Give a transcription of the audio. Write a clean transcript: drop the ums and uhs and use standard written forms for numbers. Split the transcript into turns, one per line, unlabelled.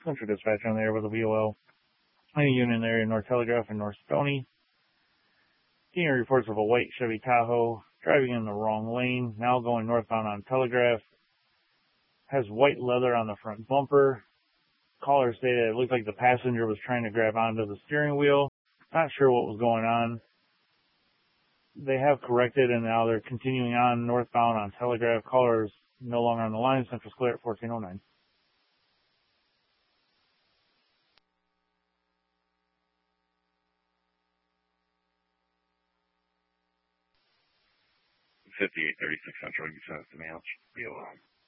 Central Dispatch on there with a VOL. Any unit in the area, North Telegraph and North Stony. Getting reports of a white Chevy Tahoe driving in the wrong lane, now going northbound on Telegraph. Has white leather on the front bumper. Caller stated it looked like the passenger was trying to grab onto the steering wheel. Not sure what was going on. They have corrected and now they're continuing on northbound on Telegraph. Caller is no longer on the line. Central's clear at 1409.
5836 Central, you sent us to me. VOL.